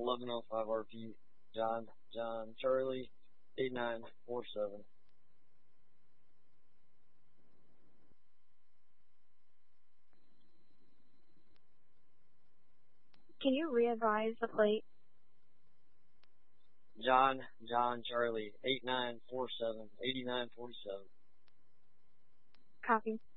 1105 RP, John Charlie, 8947. Can you re-advise the plate? John Charlie, 8947, 8947. Copy.